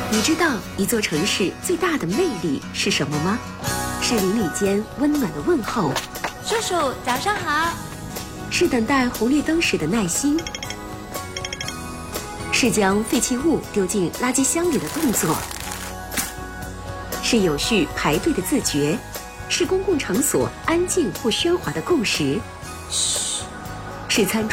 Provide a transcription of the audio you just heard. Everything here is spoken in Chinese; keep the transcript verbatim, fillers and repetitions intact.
你知道一座城市最大的魅力是什么吗？是邻里间温暖的问候， 叔叔早上好， 是等待红绿灯时的耐心，是将废弃物丢进垃圾箱里的动作，是有序排队的自觉，是公共场所安静不喧哗的共识，嘘，是餐桌